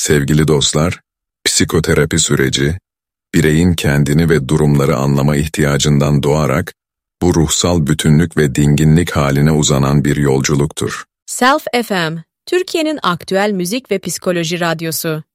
Sevgili dostlar, psikoterapi süreci, bireyin kendini ve durumları anlama ihtiyacından doğarak, bu ruhsal bütünlük ve dinginlik haline uzanan bir yolculuktur. Self FM, Türkiye'nin aktüel müzik ve psikoloji radyosu.